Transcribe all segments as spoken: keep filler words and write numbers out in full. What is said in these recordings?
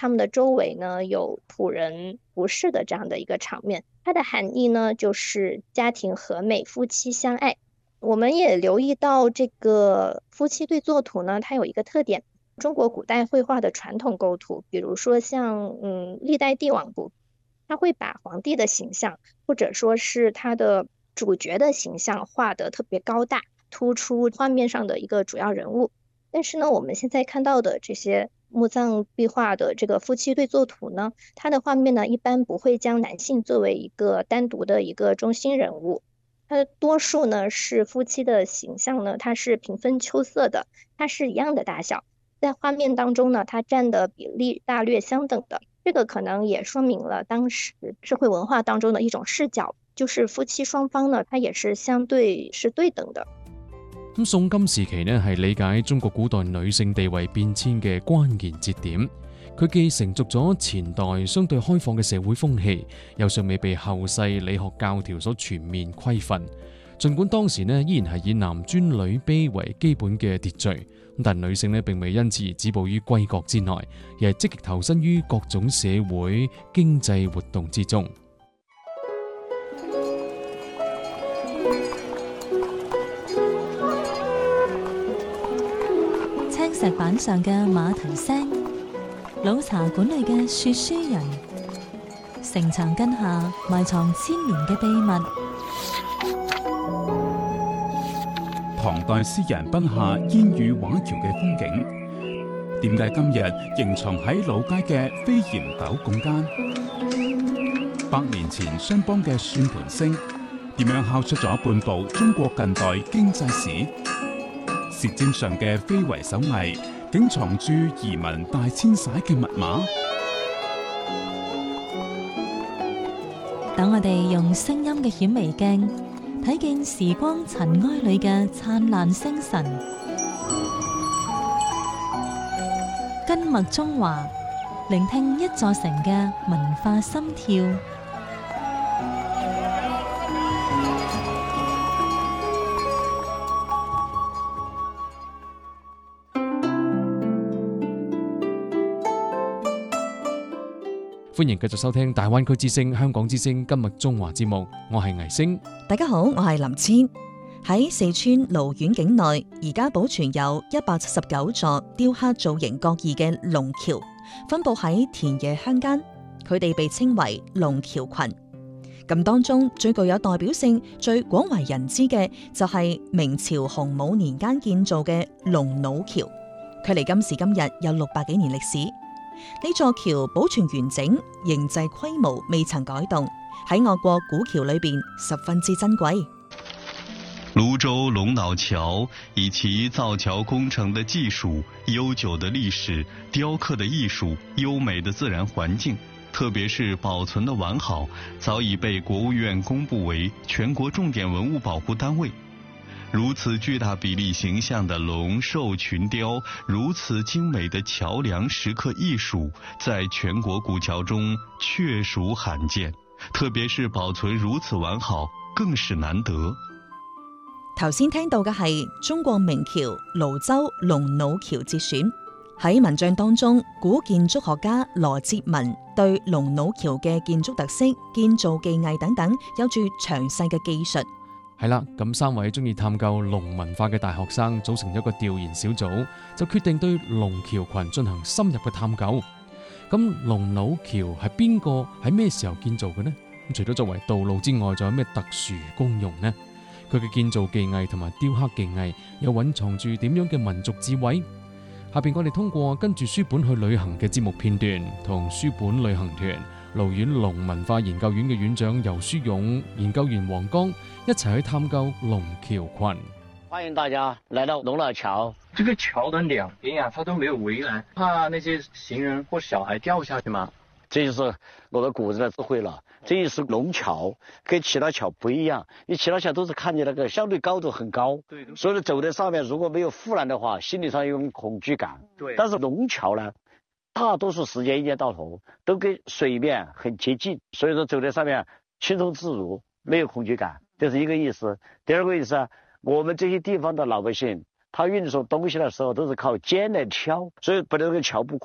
他们的周围呢有仆人服侍的这样的一个场面。它的含义呢就是家庭和美，夫妻相爱。我们也留意到这个夫妻对坐图呢，它有一个特点，中国古代绘画的传统构图，比如说像嗯历代帝王图，它会把皇帝的形象或者说是他的主角的形象画得特别高大，突出画面上的一个主要人物。但是呢，我们现在看到的这些墓葬壁画的这个夫妻对坐图呢，它的画面呢一般不会将男性作为一个单独的一个中心人物，它多数呢是夫妻的形象呢，它是平分秋色的，它是一样的大小，在画面当中呢，它占的比例大略相等的。这个可能也說明了當時社會文化當中的一種視角，就是夫妻雙方呢，它也是相對是對等的。 咁宋金時期呢，係理解中國古代女性地位變遷嘅關鍵節點。佢既承續咗前代相對開放嘅社會風氣，又尚未被後世理學教條所全面規範。儘管當時呢依然係以男尊女卑為基本嘅秩序，但女性呢並未因此而止步於閨閣之內，而係積極投身於各種社會經濟活動之中。 青石板上嘅馬蹄聲，老茶館裏嘅說書人，城牆根下埋藏千年嘅秘密。 唐代詩人筆下煙雨畫橋嘅風景，點解今日仍藏喺老街嘅飛檐斗拱間？百年前商幫嘅算盤聲，點樣敲出咗半部中國近代經濟史？舌尖上嘅非遺手藝，竟藏住移民大遷徙嘅密碼？ 等我哋用聲音嘅顯微鏡睇見時光塵埃裏嘅燦爛星辰，根脈中華，聆聽一座城嘅文化心跳。 歡迎繼續收聽大灣區之聲、香港之聲根脈中華節目，我係倪星。 大家好，我係林千。喺四川瀘縣境內，而家保存有一百七十九座雕刻造型各異嘅龍橋，分佈喺田野鄉間，佢哋被稱為龍橋群。咁當中最具有代表性、最廣為人知嘅就係明朝洪武年間建造嘅龍腦橋，距離今時今日有六百幾年歷史。呢座橋保存完整，形制規模未曾改動，喺我國古橋裏邊十分之珍貴。 泸州龍腦橋以其造橋工程的技術、悠久的歷史、雕刻的藝術、優美的自然環境，特別是保存的完好，早已被國務院公布為全國重點文物保護單位。如此巨大比例形象的龍獸群雕，如此精美的橋梁石刻藝術，在全國古橋中確屬罕見，特別是保存如此完好，更是難得。 頭先聽到嘅係中國名橋瀘州龍腦橋節選。喺文章當中，古建築學家羅哲文對龍腦橋嘅建築特色、建造技藝等等有住詳細嘅記述。 係啦，咁三位中意探究龍文化嘅大學生組成咗一個調研小組，就決定對龍橋群進行深入嘅探究。咁龍腦橋係邊個喺咩時候建造嘅呢？咁除咗作為道路之外，仲有咩特殊功用呢？佢嘅建造技藝同埋雕刻技藝又蘊藏住點樣嘅民族智慧？下邊我哋通過跟住書本去旅行嘅節目片段，同書本旅行團瀘縣龍文化研究院嘅院長游書勇、研究員黃剛一齊去探究龍橋群。 歡迎大家來到龍腦橋。 這個橋的兩邊啊，它都沒有圍欄，怕那些行人或小孩掉下去嗎？ 這就是我的古人的智慧了。這一是龍橋，跟其他橋不一樣，因為其他橋都是看見那個相對高度很高，對，所以走在上面如果沒有護欄的話，心理上有種恐懼感。對，但是龍橋呢，大多數時間一年到頭都跟水面很接近，所以說走在上面輕鬆自如，沒有恐懼感，這是一個意思。第二個意思，我們這些地方的老百姓，他運送東西的時候都是靠肩來挑，所以本來這個橋不寬，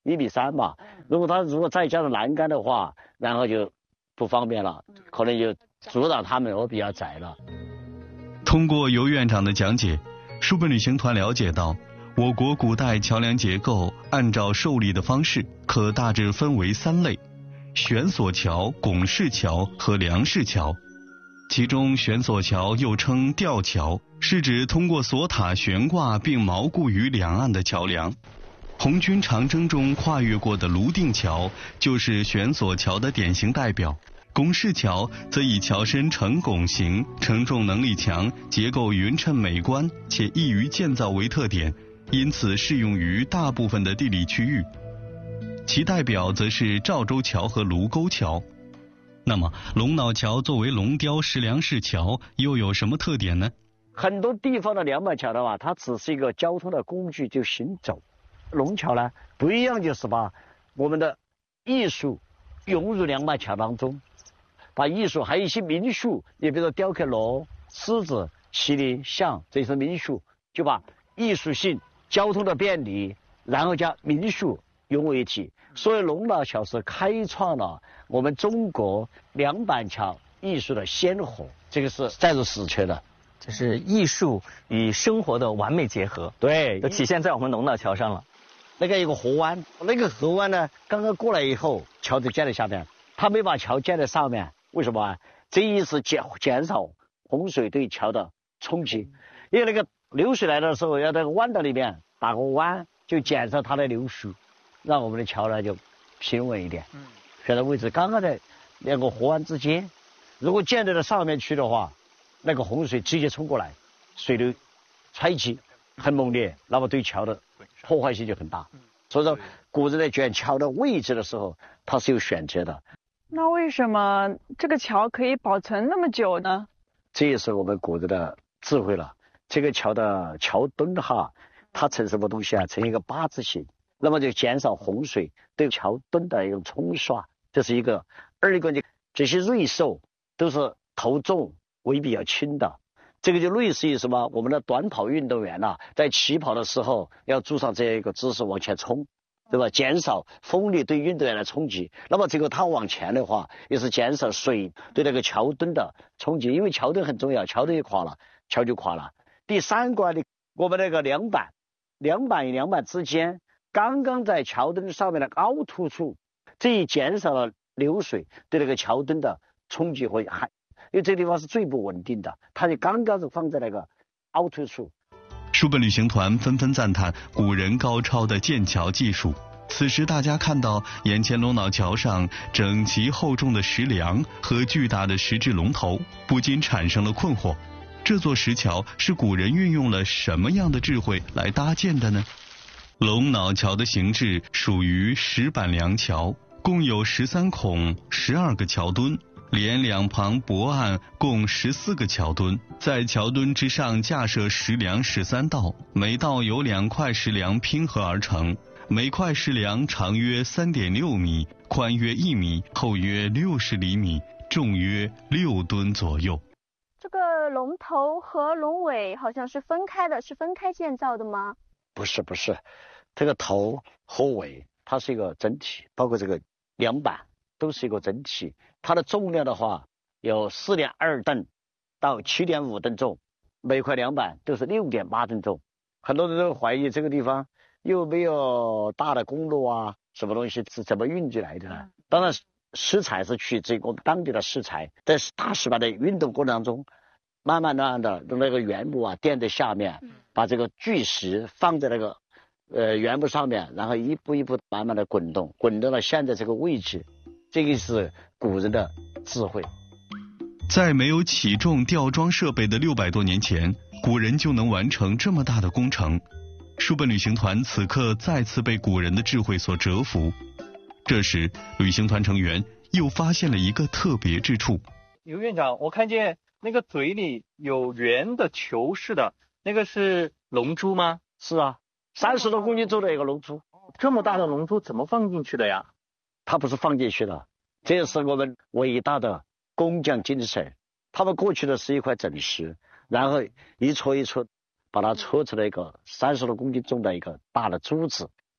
一米三嘛。如果它如果再加上栏杆的话，然后就不方便了，可能就阻挡他们，我比较窄了。 通过尤院长的讲解，书本旅行团了解到，我国古代桥梁结构按照受力的方式，可大致分为三类：悬索桥、拱式桥和梁式桥。其中悬索桥又称吊桥，是指通过索塔悬挂并锚固于两岸的桥梁。红军长征中跨越过的泸定桥就是悬索桥的典型代表。拱式桥则以桥身呈拱形、承重能力强、结构匀称美观且易于建造为特点，因此适用于大部分的地理区域。其代表则是赵州桥和卢沟桥。那么龙脑桥作为龙雕石梁式桥又有什么特点呢？ 很多地方的梁板桥的话，它只是一个交通的工具，就行走。龙桥呢不一样，就是把我们的艺术融入梁板桥当中，把艺术还有一些民俗，你比如说雕刻螺、狮子、麒麟、象，这些民俗，就把艺术性、交通的便利，然后加民俗融为一体。所以龙脑桥是开创了我们中国梁板桥艺术的先河，这个是载入史册的。 这是艺术与生活的完美结合， 对， 都体现在我们龙脑桥上了。 那个有个河湾，那个河湾呢，刚刚过来以后，桥就建在下面，他没把桥建在上面，为什么啊？这一是减减少洪水对桥的冲击，因为那个流水来的时候，要在弯道里面打个弯，就减少它的流速，让我们的桥呢就平稳一点。嗯，选的位置刚刚在两个河湾之间，如果建在了上面去的话，那个洪水直接冲过来，水流湍急很猛烈，那么对桥的破坏性就很大。所以说古人在选桥的位置的时候，它是有选择的。 那为什么这个桥可以保存那么久呢？ 这也是我们古人的智慧了。这个桥的桥墩哈，它成什么东西啊？成一个八字形，那么就减少洪水对桥墩的一种冲刷，这是一个。二一个，这些瑞兽都是头重尾比较轻的，这个就类似于什么？我们的短跑运动员呐、啊，在起跑的时候要做上这样一个姿势往前冲，对吧？减少风力对运动员的冲击。那么这个它往前的话，也是减少水对那个桥墩的冲击，因为桥墩很重要，桥墩一垮了，桥就垮了。第三关的，我们那个梁板，梁板与梁板之间，刚刚在桥墩上面的凹凸处，这一减少了流水对那个桥墩的冲击会还。因为这个地方是最不稳定的，它就刚刚是放在那个凹凸处。 书本旅行团纷纷赞叹古人高超的建桥技术。此时大家看到眼前龙脑桥上整齐厚重的石梁和巨大的石质龙头，不禁产生了困惑：这座石桥是古人运用了什么样的智慧来搭建的呢？龙脑桥的形制属于石板梁桥，共有十三孔、十二个桥墩。连两旁驳岸共十四个桥墩，在桥墩之上架设石梁十三道，每道由两块石梁拼合而成，每块石梁长约三点六米，宽约一米，厚约六十厘米，重约六吨左右。 这个龙头和龙尾好像是分开的，是分开建造的吗？ 不是不是，这个头和尾它是一个整体，包括这个梁板都是一个整体。它的重量的话有四点二吨到七点五吨重，每块梁板都是六点八吨重。很多人都怀疑这个地方又没有大的公路啊，什么东西是怎么运进来的呢？当然石材是取自于我们当地的石材，在大石板的运动过程当中，慢慢慢慢的用那个原木啊垫在下面，把这个巨石放在那个呃原木上面，然后一步一步慢慢的滚动，滚到了现在这个位置。这个是古人的智慧。 在没有起重吊装设备的六百多年前，古人就能完成这么大的工程。书本旅行团此刻再次被古人的智慧所折服。这时，旅行团成员又发现了一个特别之处。 尤院长，我看见那个嘴里有圆的球似的，那个是龙珠吗？ 是啊，三十多公斤重的一个龙珠。 这么大的龙珠怎么放进去的呀？ 它不是放进去的，这也是我们伟大的工匠精神。他们过去的是一块整石，然后一戳一戳，把它戳出来一个三十多公斤重的一个大的珠子，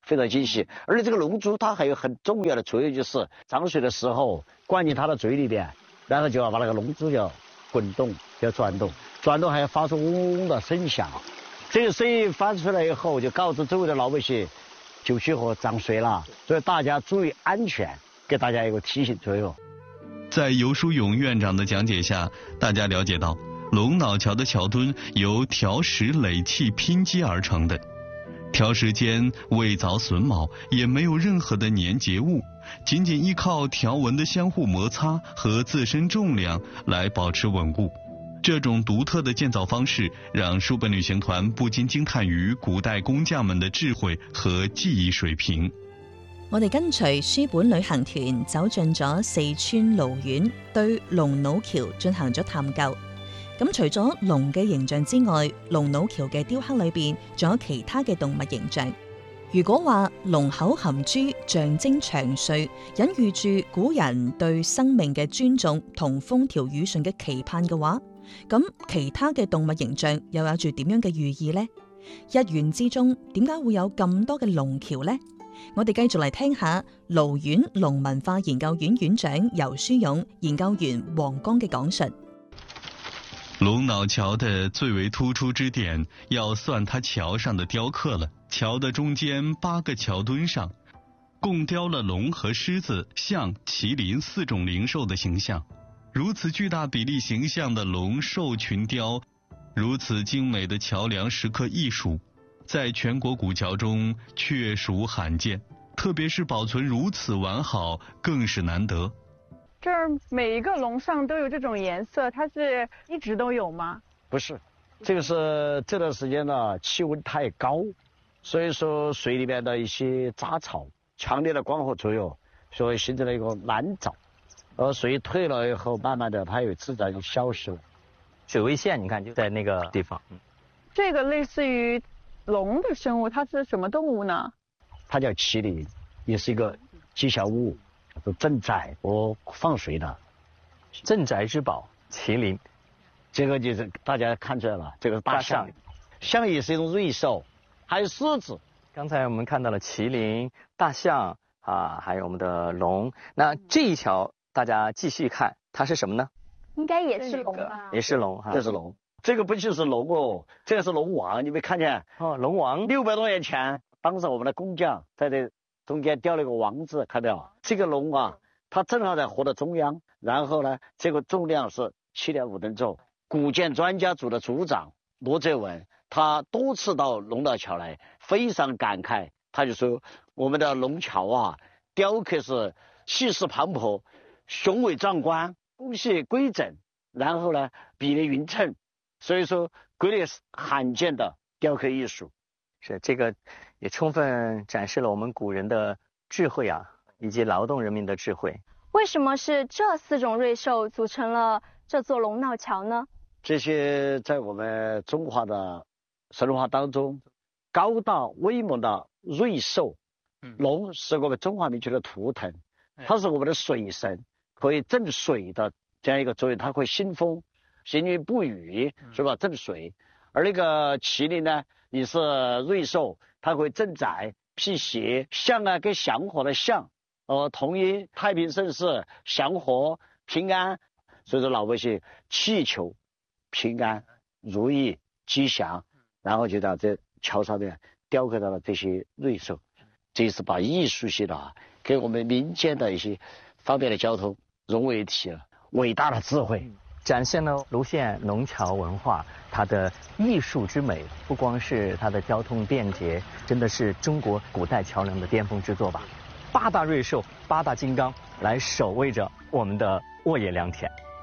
非常精细。而且这个龙珠它还有很重要的作用，就是涨水的时候灌进它的嘴里边，然后就要把那个龙珠要滚动，要转动，转动还要发出嗡嗡的声响。这个声音发出来以后，就告知周围的老百姓，九曲河涨水了，所以大家注意安全，给大家一个提醒作用。 在游书勇院长的讲解下，大家了解到龙脑桥的桥墩由条石垒砌拼接而成的，条石间未凿榫卯，也没有任何的粘结物，仅仅依靠条纹的相互摩擦和自身重量来保持稳固。这种独特的建造方式让书本旅行团不禁惊叹于古代工匠們的智慧和技藝水平。 我哋跟隨書本旅行團走進咗四川蘆縣，對龍腦橋進行咗探究。咁除咗龍嘅形象之外，龍腦橋嘅雕刻裏邊仲有其他嘅動物形象。如果話龍口含珠象徵長歲，隱喻住古人對生命嘅尊重同風調雨順嘅期盼嘅話，咁其他嘅動物形象又有住點樣嘅寓意呢？一縣之中點解會有咁多嘅龍橋呢？我哋繼續嚟聽下蘆縣龍文化研究院院長游書勇、研究員黃剛嘅講述。 龍腦橋的最為突出之點，要算它橋上的雕刻了。橋的中間八個橋墩上，共雕了龍和獅子、象、麒麟四種靈獸的形象。如此巨大比例形象的龍獸群雕，如此精美的橋梁石刻藝術，在全國古橋中確屬罕見，特別是保存如此完好，更是難得。 这儿每一个龙上都有这种颜色，它是一直都有吗？ 不是，这个是这段时间呢气温太高，所以说水里面的一些杂草，强烈的光合作用，所以形成了一个蓝藻。而水退了以后，慢慢的它有自然就消失了。 水位线你看就在那个地方。 这个类似于龙的生物，它是什么动物呢？ 它叫麒麟，也是一个吉祥物，镇宅和放水的。 镇宅之宝，麒麟。 这个就是大家看出来了，这个是大象，象也是一种瑞兽，还有狮子。 刚才我们看到了麒麟、大象啊，还有我们的龙。那这一条大家继续看，它是什么呢？ 应该也是龙吧？ 也是龙哈， 这是龙。这个不就是龙哦，这个是龙王，你没看见？ 哦，龙王。 六百多年前，当时我们的工匠在这中间雕了一个王字，看到这个龙啊，它正好在河的中央，然后呢，这个重量是七点五吨重。古建专家组的组长罗哲文，他多次到龙脑桥来，非常感慨，他就说我们的龙桥啊，雕刻是气势磅礴、雄伟壮观、工细规整，然后呢比例匀称，所以说国内是罕见的雕刻艺术。 是这个也充分展示了我们古人的智慧啊，以及劳动人民的智慧。 为什么是这四种瑞兽组成了这座龙脑桥呢？ 这些在我们中华的神话当中，高大威猛的瑞兽，龙是我们中华民族的图腾，它是我们的水神，可以镇水的这样一个作用，它会兴风，行云布雨，是吧？镇水。而那个麒麟呢，也是瑞兽，它会镇宅、辟邪。象啊，跟祥和的象，呃，同音太平盛世、祥和、平安。所以说老百姓祈求平安、如意、吉祥，然后就在这桥上面雕刻到了这些瑞兽，这是把艺术性的啊，给我们民间的一些方便的交通融为一体了，伟大的智慧。 展现了蘆县龙桥文化它的艺术之美，不光是它的交通便捷，真的是中国古代桥梁的巅峰之作吧。八大瑞兽、八大金刚来守卫着我们的沃野良田。